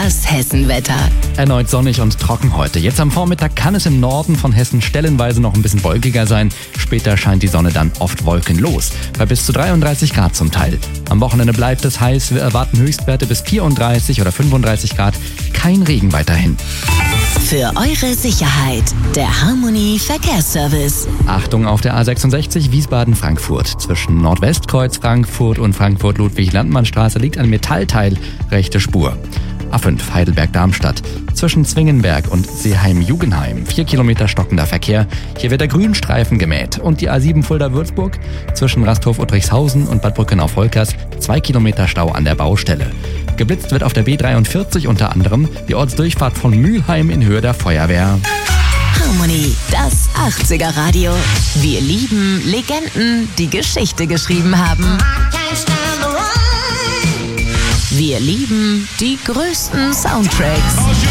Das Hessenwetter. Erneut sonnig und trocken heute. Jetzt am Vormittag kann es im Norden von Hessen stellenweise noch ein bisschen wolkiger sein. Später scheint die Sonne dann oft wolkenlos. Bei bis zu 33 Grad zum Teil. Am Wochenende bleibt es heiß. Wir erwarten Höchstwerte bis 34 oder 35 Grad. Kein Regen weiterhin. Für eure Sicherheit, der Harmony Verkehrsservice. Achtung auf der A66 Wiesbaden-Frankfurt. Zwischen Nordwestkreuz Frankfurt und Frankfurt-Ludwig-Landmann-Straße liegt ein Metallteil, rechte Spur. A5 Heidelberg-Darmstadt. Zwischen Zwingenberg und Seeheim-Jugenheim 4 Kilometer stockender Verkehr. Hier wird der Grünstreifen gemäht. Und die A7 Fulda-Würzburg. Zwischen Rasthof-Uttrichshausen und Bad Brückenau-Volkers 2 Kilometer Stau an der Baustelle. Geblitzt wird auf der B43 unter anderem die Ortsdurchfahrt von Mülheim in Höhe der Feuerwehr. Harmony, das 80er Radio. Wir lieben Legenden, die Geschichte geschrieben haben. Wir lieben die größten Soundtracks.